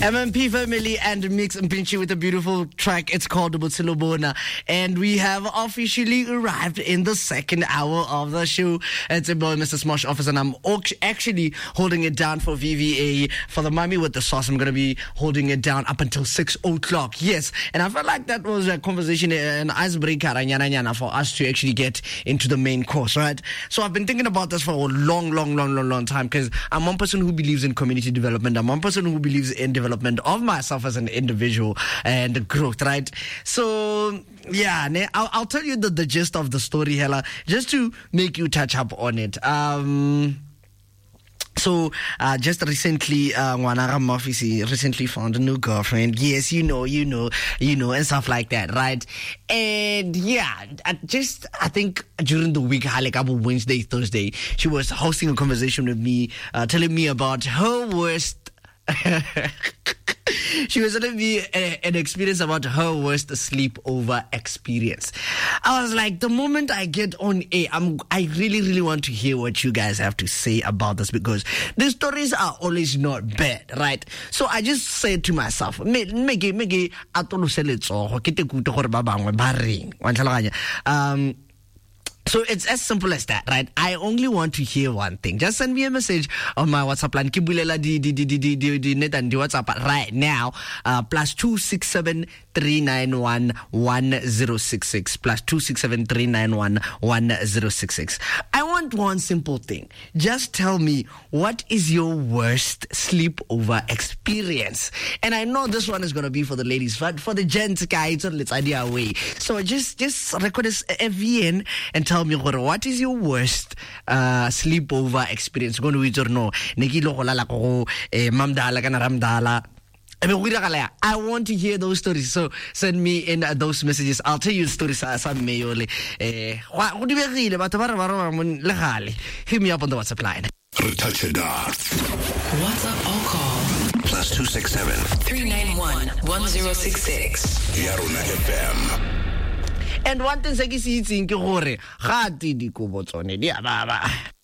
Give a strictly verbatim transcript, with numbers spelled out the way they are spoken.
M M P family and Mix Mpinchi with a beautiful track. It's called Butsilobona. And we have officially arrived in the second hour of the show. It's a boy, Mister Smosh Office, and I'm actually holding it down for V V A. For the Mommy with the Sauce, I'm going to be holding it down up until six o'clock. Yes. And I felt like that was a conversation, an icebreaker for us to actually get into the main course, right? So I've been thinking about this for a long, long, long, long, long time because I'm one person who believes in community development. I'm one person who believes in development of myself as an individual and growth, right? So yeah, I'll, I'll tell you the, the gist of the story, Hella, just to make you touch up on it. Um, So, uh, just recently, uh, Wanara Mofisi recently found a new girlfriend. Yes, you know, you know, you know, and stuff like that, right? And yeah, I just, I think during the week, like about Wednesday, Thursday, she was hosting a conversation with me, uh, telling me about her worst She was telling me a, an experience about her worst sleepover experience. I was like, the moment I get on air, I'm, I really, really want to hear what you guys have to say about this because the stories are always not bad, right? So I just said to myself, um, so it's as simple as that, right? I only want to hear one thing. Just send me a message on my WhatsApp line. Kibulela di di di di di di di net and the WhatsApp right now. Uh, plus two six seven three nine one one zero six six. Plus two six seven three nine one one zero six six. I want one simple thing. Just tell me what is your worst sleepover experience. And I know this one is gonna be for the ladies, but for the gents, guys, let's idea away. So just just record this a V N and tell me what is your worst uh, sleepover experience. Going to wait or no? Nekilo kola ko mamdala kana ramdala. I want to hear those stories. So send me in uh, those messages. I'll tell you stories. Some mayole. What do you read about? Hit me up on the WhatsApp line. WhatsApp or call plus two six seven three nine one one zero six six. Yaruna F M. And one thing I see it's in Kihore, Hati di Kubotsone, dear Baba.